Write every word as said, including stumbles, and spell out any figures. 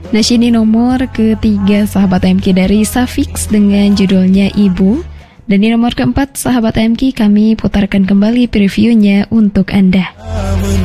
Nah, ini nomor ketiga sahabat A M K dari Safix dengan judulnya Ibu. Dan di nomor keempat sahabat A M K kami putarkan kembali previewnya untuk Anda.